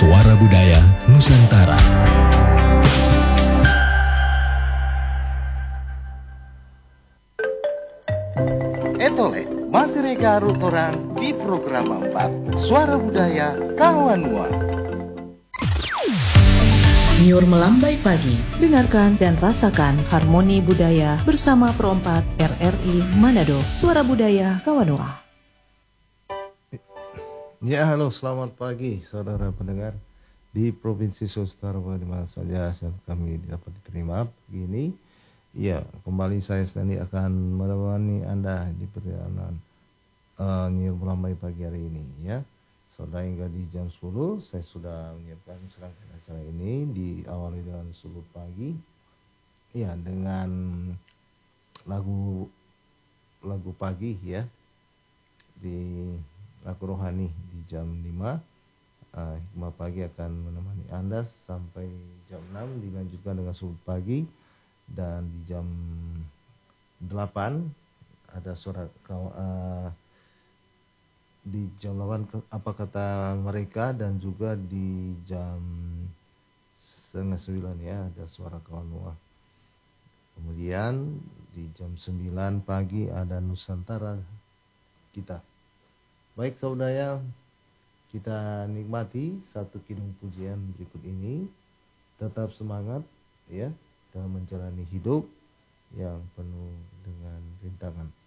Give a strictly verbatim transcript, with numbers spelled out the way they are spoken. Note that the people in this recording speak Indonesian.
Suara Budaya Nusantara. Etole, masih rega orang di program empat Suara Budaya Kawan Mua. Nyur melambai pagi. Dengarkan dan rasakan harmoni budaya bersama Pro empat R R I Manado. Suara Budaya Kawanua. Ya, halo, selamat pagi saudara pendengar di Provinsi Sulawesi Utara di mana saja kami dapat diterima begini. Ya, kembali saya Standi akan menemani Anda di perjalanan uh, Nyir Melambai pagi hari ini ya. Saudara hingga di jam sepuluh saya sudah menyiapkan serangkaian acara ini, diawali dengan subuh pagi. Ya, dengan lagu lagu pagi ya. Di lagu rohani di jam lima. uh, Hikmah pagi akan menemani Anda sampai jam enam, dilanjutkan dengan subuh pagi. Dan di jam delapan ada suara uh, di jam delapan apa kata mereka, dan juga di jam setengah sembilan ya ada suara kawan Nuah. Kemudian di jam sembilan pagi ada Nusantara kita. Baik saudara, kita nikmati satu kidung pujian berikut ini. Tetap semangat ya dalam menjalani hidup yang penuh dengan rintangan.